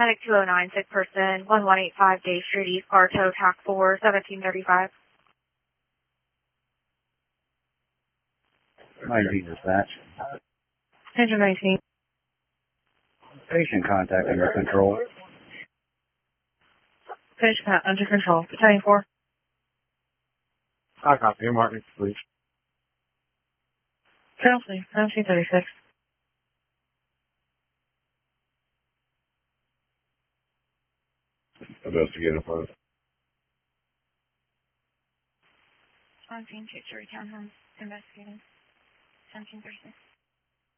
Medic 209, sick person, 1185 Day Street East, Bartow, TAC 4, 1735. 19 dispatch. Engine 19. Patient contact under control. Finish under control. Battalion 4. I copy. Martin, please. Penalty, 1936. Investigator first. 17 Victory Townhomes, investigating. 1736.